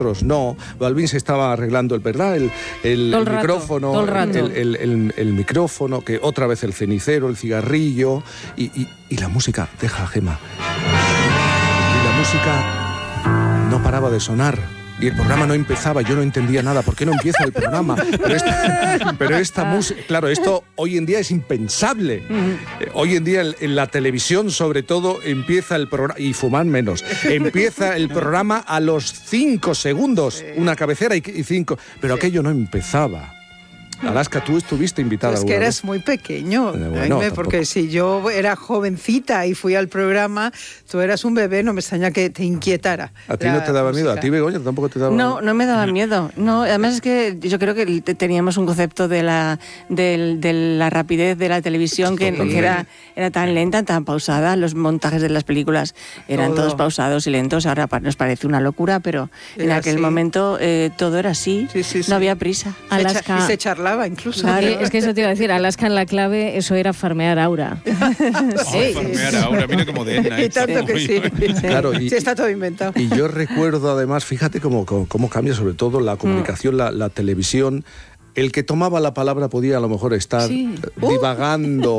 No, Balvin se estaba arreglando el micrófono, el micrófono, que otra vez el cenicero, el cigarrillo y la música, deja, Gema. Y la música no paraba de sonar. Y el programa no empezaba, yo no entendía nada. ¿Por qué no empieza el programa? Pero esta música... Claro, esto hoy en día es impensable. Hoy en día en la televisión, sobre todo, empieza el programa... Y fumar menos. Empieza el programa a los 5 segundos. Una cabecera y 5... Pero aquello no empezaba. Alaska, tú estuviste invitada. Es que eras muy pequeño, porque si yo era jovencita y fui al programa, tú eras un bebé, no me extraña que te inquietara. ¿A ti no te daba miedo? ¿A ti, Begoña, tampoco te daba miedo? No me daba miedo. No, además es que yo creo que teníamos un concepto de la rapidez de la televisión que era tan lenta, tan pausada. Los montajes de las películas eran todos pausados y lentos. Ahora nos parece una locura, pero en aquel momento todo era así. No había prisa. Alaska... Y se charlaba incluso. Claro, es que eso te iba a decir, Alaska en la clave, eso era farmear aura. Farmear aura, mira qué moderna. Y tanto que sí. Claro, sí, está todo inventado. Y yo recuerdo además, fíjate cómo cambia sobre todo la comunicación, la televisión. El que tomaba la palabra podía a lo mejor estar divagando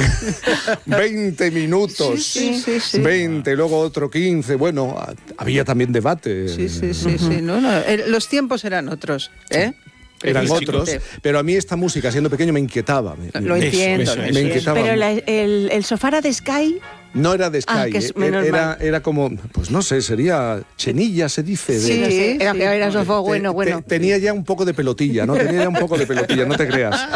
20 minutos, 20, luego otro 15. Bueno, había también debate. Sí. No, los tiempos eran otros, ¿eh? Eran otros, pero a mí esta música, siendo pequeño, me inquietaba. Lo entiendo. Me inquietaba. Pero el sofá era de Sky. No era de Sky, era como, pues no sé, sería chenilla, se dice. Sí, era sofá bueno. Tenía ya un poco de pelotilla, ¿no? No te creas.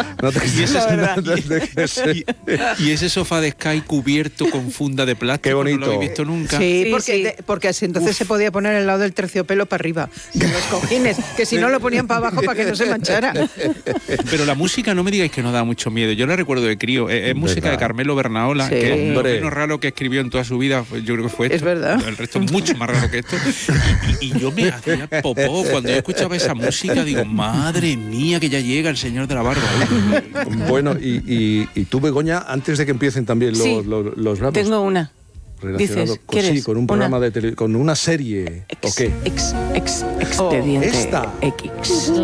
Y ese sofá de Sky cubierto con funda de plástico, qué bonito. No lo he visto nunca. Sí, porque así entonces se podía poner el lado del terciopelo para arriba, de los cojines, que si no lo ponían para abajo para que no se manchara. Pero la música, no me digáis que no da mucho miedo. Yo la recuerdo de crío. Es música de Carmelo Bernaola, que es lo menos raro que escribió en toda su vida, yo creo que fue esto. Es verdad. El resto es mucho más raro que esto. Y yo me hacía popó cuando yo escuchaba esa música, digo, madre mía, que ya llega el señor de la barba. Bueno, y tú, Begoña, antes de que empiecen también los ramos. Tengo una. Relacionado con un programa de televisión, con una serie. ¿O qué? Expediente X.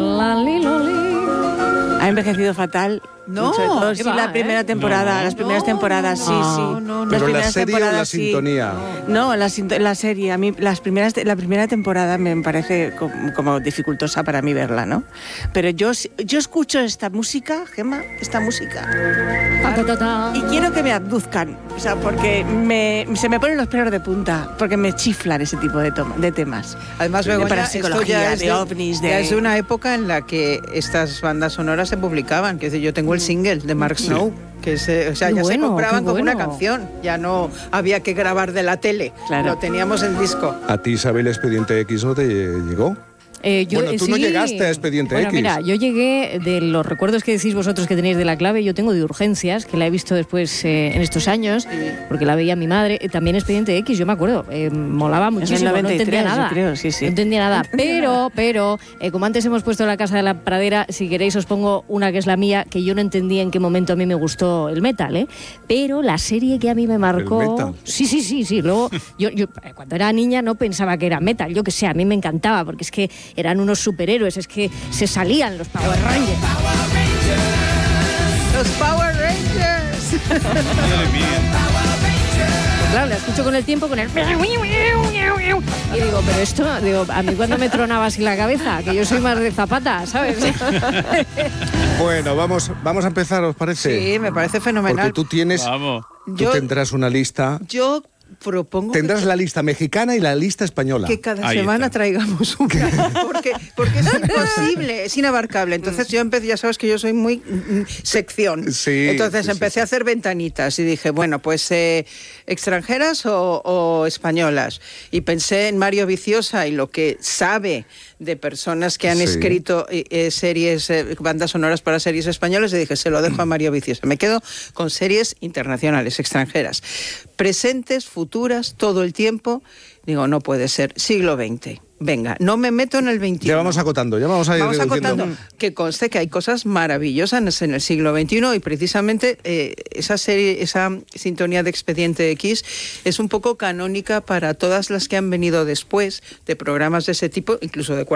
Ha envejecido fatal. No, sí, la primera temporada, las primeras temporadas, sí. Pero la serie o la sintonía. No, la serie. A mí la primera temporada me parece como dificultosa para mí verla, ¿no? Pero yo escucho esta música, Gemma, y quiero que me abduzcan, o sea, porque se me ponen los pelos de punta, porque me chiflan ese tipo de temas. Además, Begoña, para psicología, de ovnis, ya es una época en la que estas bandas sonoras se publicaban, que es decir, yo tengo el single de Mark Snow, que ya se compraban como una canción, ya no había que grabar de la tele, lo teníamos en disco. ¿A ti, Isabel, Expediente X no te llegó? Tú no llegaste a Expediente X. Mira, yo llegué de los recuerdos que decís vosotros que tenéis de la clave, yo tengo de Urgencias, que la he visto después en estos años, porque la veía mi madre, también Expediente X, yo me acuerdo, molaba muchísimo, 93, no entendía nada. Creo, no entendía nada, pero como antes hemos puesto La Casa de la Pradera, si queréis os pongo una que es la mía, que yo no entendía en qué momento a mí me gustó el metal, pero la serie que a mí me marcó... ¿El metal? Sí, luego yo cuando era niña no pensaba que era metal, yo que sé, a mí me encantaba, porque es que eran unos superhéroes, es que se salían los Power Rangers. ¡Los Power Rangers! Pues claro, la escucho con el tiempo, con el... Y digo, pero esto, a mí cuando me tronaba así la cabeza, que yo soy más de Zapata, ¿sabes? Bueno, vamos a empezar, ¿os parece? Sí, me parece fenomenal. Porque tú tendrás una lista... Yo propongo... Tendrás la lista mexicana y la lista española. Que cada semana traigamos una. Porque es imposible, es inabarcable. Entonces yo empecé, ya sabes que yo soy muy sección. Sí, entonces empecé a hacer ventanitas y dije, bueno, pues extranjeras o españolas. Y pensé en Mario Viciosa y lo que sabe de personas que han escrito series, bandas sonoras para series españolas, y dije, se lo dejo a Mario Viciosa. Me quedo con series internacionales, extranjeras, presentes, futuras, todo el tiempo. Digo, no puede ser, siglo XX. Venga, no me meto en el XXI. Ya vamos acotando, Vamos acotando, que conste que hay cosas maravillosas en el siglo XXI y precisamente esa serie, esa sintonía de Expediente X es un poco canónica para todas las que han venido después de programas de ese tipo, incluso de